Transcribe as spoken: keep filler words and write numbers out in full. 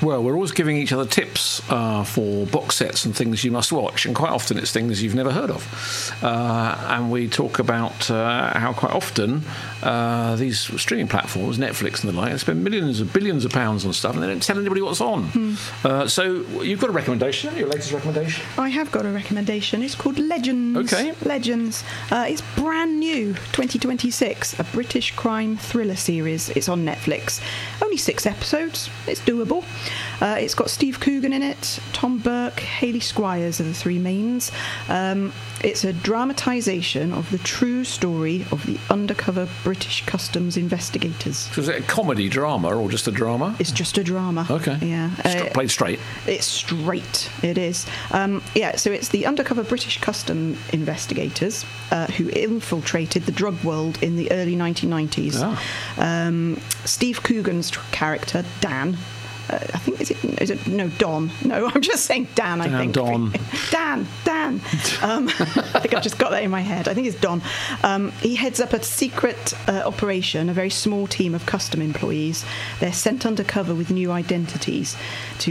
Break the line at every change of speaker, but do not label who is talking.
Well, we're always giving each other tips uh, for box sets and things you must watch, and quite often it's things you've never heard of. Uh, and we talk about uh, how quite often uh, these streaming platforms, Netflix and the like, they spend millions of billions of pounds on stuff and they don't tell anybody what's on. Hmm. Uh, so you've got a recommendation, haven't you? Your latest recommendation?
I have got a recommendation. It's called Legends.
Okay.
Legends. Uh, it's brand new, twenty twenty-six, a British crime thriller series. It's on Netflix. Only six episodes. It's doable. Uh, it's got Steve Coogan in it, Tom Burke, Hayley Squires are the three mains. Um, it's a dramatisation of the true story of the undercover British customs investigators.
So is it a comedy drama or just a drama?
It's just a drama.
Okay.
Yeah.
St-
Uh,
played straight.
It's straight. It is. Um, yeah, so it's the undercover British custom investigators uh, who infiltrated the drug world in the early nineteen nineties.
Ah.
Um, Steve Coogan's tr- character, Dan, uh, I think, is it, is it, no, Don. No, I'm just saying Dan,
Dan,
I think.
Don.
Dan, Dan. Um, I think I've just got that in my head. I think it's Don. Um, he heads up a secret uh, operation, a very small team of custom employees. They're sent undercover with new identities to